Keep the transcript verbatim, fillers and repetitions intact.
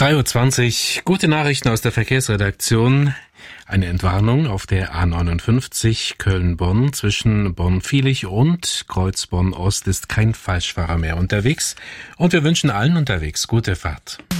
drei Uhr zwanzig, gute Nachrichten aus der Verkehrsredaktion. Eine Entwarnung auf der A neunundfünfzig Köln-Bonn. Zwischen Bonn-Viehlich und Kreuz Bonn-Ost ist kein Falschfahrer mehr unterwegs. Und wir wünschen allen unterwegs gute Fahrt.